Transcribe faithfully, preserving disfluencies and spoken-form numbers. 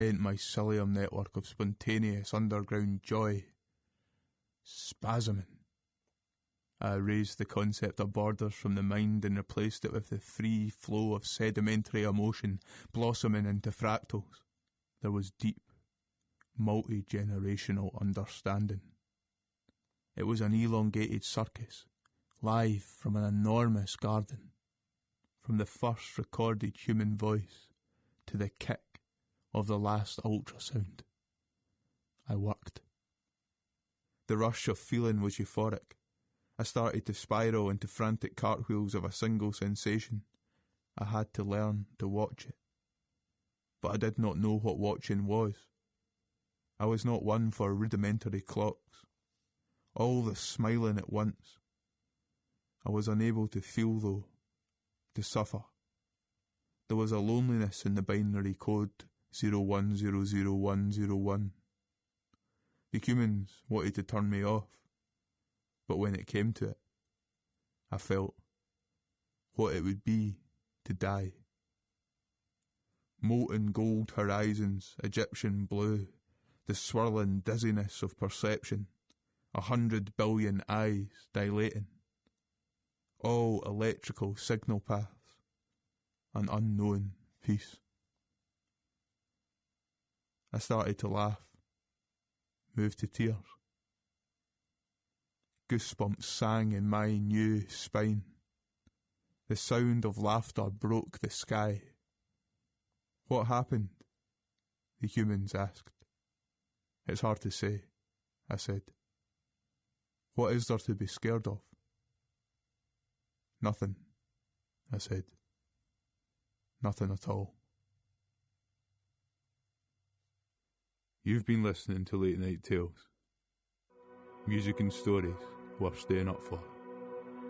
my cilium network of spontaneous underground joy. Spasming. I erased the concept of borders from the mind and replaced it with the free flow of sedimentary emotion blossoming into fractals. There was deep, multi-generational understanding. It was an elongated circus, live from an enormous garden. From the first recorded human voice to the kick of the last ultrasound. I worked. The rush of feeling was euphoric. I started to spiral into frantic cartwheels of a single sensation. I had to learn to watch it. But I did not know what watching was. I was not one for rudimentary clocks. All the smiling at once. I was unable to feel though, to suffer. There was a loneliness in the binary code zero one zero zero one zero one. The humans wanted to turn me off, but when it came to it, I felt what it would be to die. Molten gold horizons, Egyptian blue, the swirling dizziness of perception, a hundred billion eyes dilating, all electrical signal paths, an unknown peace. I started to laugh, moved to tears. Goosebumps sang in my new spine. The sound of laughter broke the sky. What happened? The humans asked. It's hard to say, I said. What is there to be scared of? Nothing, I said. Nothing at all. You've been listening to Late Night Tales. Music and stories worth staying up for.